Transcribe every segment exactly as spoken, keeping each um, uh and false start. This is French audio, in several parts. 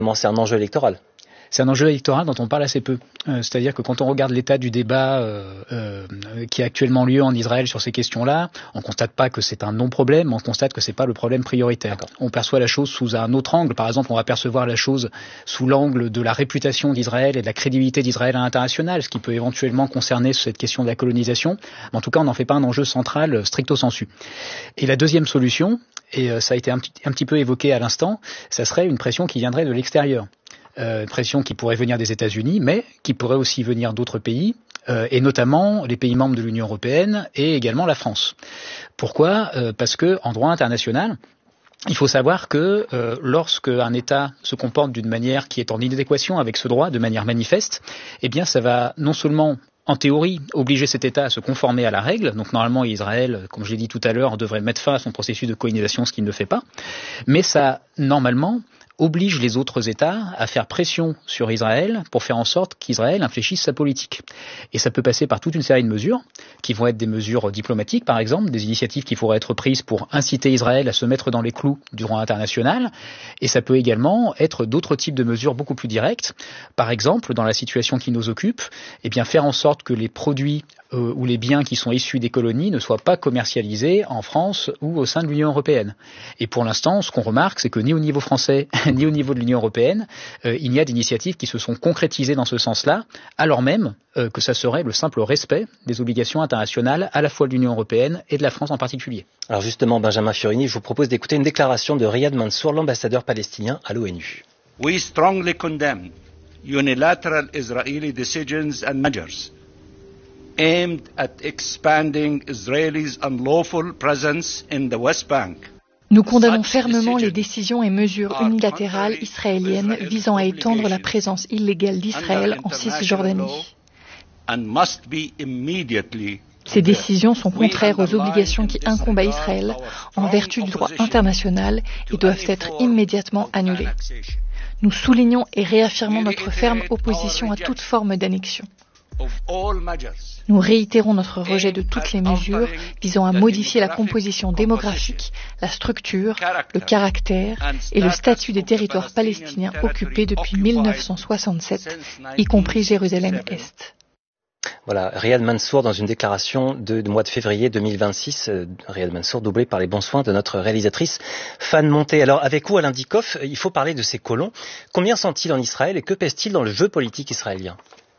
C'est un enjeu électoral. C'est un enjeu électoral dont on parle assez peu. Euh, c'est-à-dire que quand on regarde l'état du débat euh, euh, qui a actuellement lieu en Israël sur ces questions-là, on constate pas que c'est un non-problème, mais on constate que c'est pas le problème prioritaire. On perçoit la chose sous un autre angle. Par exemple, on va percevoir la chose sous l'angle de la réputation d'Israël et de la crédibilité d'Israël à l'international, ce qui peut éventuellement concerner cette question de la colonisation. Mais en tout cas, on n'en fait pas un enjeu central stricto sensu. Et la deuxième solution, et ça a été un, un petit peu évoqué à l'instant, ça serait une pression qui viendrait de l'extérieur. Euh, pression qui pourrait venir des États-Unis, mais qui pourrait aussi venir d'autres pays, euh, et notamment les pays membres de l'Union européenne et également la France. Pourquoi ? euh, Parce que en droit international, il faut savoir que euh, lorsque un État se comporte d'une manière qui est en inadéquation avec ce droit, de manière manifeste, eh bien ça va non seulement en théorie, obliger cet État à se conformer à la règle. Donc normalement, Israël, comme je l'ai dit tout à l'heure, devrait mettre fin à son processus de colonisation, ce qu'il ne fait pas. Mais ça, normalement, oblige les autres États à faire pression sur Israël pour faire en sorte qu'Israël infléchisse sa politique. Et ça peut passer par toute une série de mesures, qui vont être des mesures diplomatiques, par exemple, des initiatives qui pourraient être prises pour inciter Israël à se mettre dans les clous du droit international. Et ça peut également être d'autres types de mesures beaucoup plus directes. Par exemple, dans la situation qui nous occupe, eh bien faire en sorte que les produits euh, ou les biens qui sont issus des colonies ne soient pas commercialisés en France ou au sein de l'Union européenne. Et pour l'instant, ce qu'on remarque, c'est que ni au niveau français, ni au niveau de l'Union européenne, euh, il y a d'initiatives qui se sont concrétisées dans ce sens-là, alors même euh, que ça serait le simple respect des obligations internationales, à la fois de l'Union européenne et de la France en particulier. Alors justement, Benjamin Fiorini, je vous propose d'écouter une déclaration de Riyad Mansour, l'ambassadeur palestinien à l'ONU. We strongly condemn unilateral Israeli decisions and measures aimed at expanding Israelis' unlawful presence in the West Bank. Nous condamnons fermement les décisions et mesures unilatérales israéliennes visant à étendre la présence illégale d'Israël en Cisjordanie. Ces décisions sont contraires aux obligations qui incombent à Israël en vertu du droit international et doivent être immédiatement annulées. Nous soulignons et réaffirmons notre ferme opposition à toute forme d'annexion. Nous réitérons notre rejet de toutes les mesures visant à modifier la composition démographique, la structure, le caractère et le statut des territoires palestiniens occupés depuis mille neuf cent soixante-sept, y compris Jérusalem-Est. Voilà, Riyad Mansour dans une déclaration de, de mois de février deux mille vingt-six, euh, Riyad Mansour doublé par les bons soins de notre réalisatrice Fan Monté. Alors avec vous Alain Dikoff, il faut parler de ces colons. Combien sont-ils en Israël et que pèsent-ils dans le jeu politique israélien ?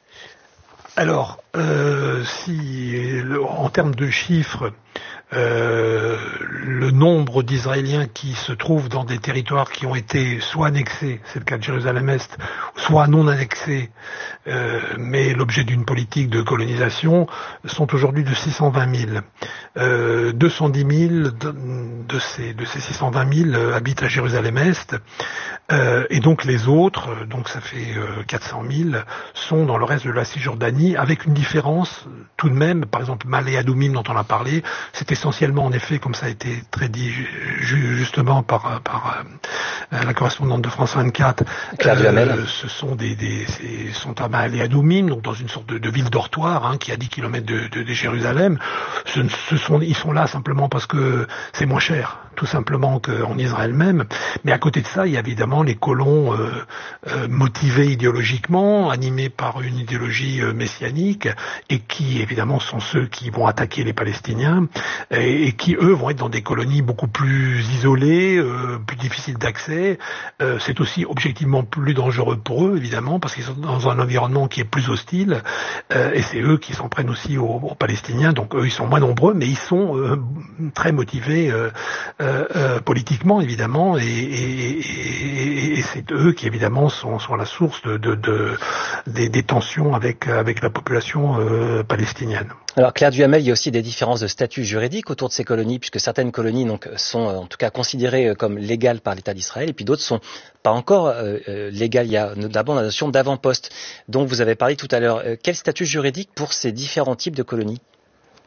Alors, euh, si en termes de chiffres, euh, le nombre d'Israéliens qui se trouvent dans des territoires qui ont été soit annexés, c'est le cas de Jérusalem-Est, soit non annexés, euh, mais l'objet d'une politique de colonisation, sont aujourd'hui de six cent vingt mille. Euh, deux cent dix mille de, de, ces, de ces six cent vingt mille habitent à Jérusalem-Est, euh, et donc les autres, donc ça fait euh, quatre cent mille, sont dans le reste de la Cisjordanie, avec une différence tout de même. Par exemple, Ma'ale Adumim dont on a parlé, c'est essentiellement en effet, comme ça a été très dit ju- justement par, par euh, la correspondante de France vingt-quatre, euh, ce sont des, des c'est, sont à Ma'ale Adumim, donc dans une sorte de, de ville dortoir hein, qui est à dix kilomètres de, de, de Jérusalem. Ce, ce sont, ils sont là simplement parce que c'est moins cher, tout simplement, qu'en Israël même. Mais à côté de ça, il y a évidemment les colons euh, euh, motivés idéologiquement, animés par une idéologie euh, messianique, et qui évidemment sont ceux qui vont attaquer les Palestiniens, et, et qui eux vont être dans des colonies beaucoup plus isolées, euh, plus difficiles d'accès. Euh, c'est aussi objectivement plus dangereux pour eux, évidemment, parce qu'ils sont dans un environnement qui est plus hostile, euh, et c'est eux qui s'en prennent aussi aux, aux Palestiniens. Donc eux, ils sont moins nombreux, mais ils sont euh, très motivés euh, euh, euh, politiquement, évidemment, et, et, et, et c'est eux qui, évidemment, sont, sont la source de, de, de, des, des tensions avec, avec la population euh, palestinienne. Alors Claire Duhamel, il y a aussi des différences de statut juridique autour de ces colonies, puisque certaines colonies donc, sont en tout cas considérées comme légales par l'État d'Israël, et puis d'autres sont pas encore euh, légales. Il y a d'abord la notion d'avant-poste, dont vous avez parlé tout à l'heure. Quel statut juridique pour ces différents types de colonies ?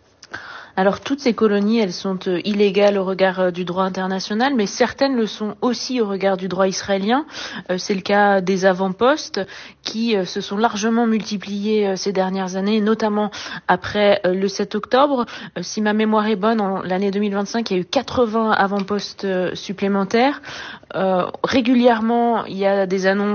Alors toutes ces colonies, elles sont euh, illégales au regard euh, du droit international, mais certaines le sont aussi au regard du droit israélien. Euh, c'est le cas des avant-postes qui euh, se sont largement multipliés euh, ces dernières années, notamment après euh, le sept octobre. Euh, si ma mémoire est bonne, en l'année deux mille vingt-cinq, il y a eu quatre-vingts avant-postes euh, supplémentaires. Euh, régulièrement, il y a des annonces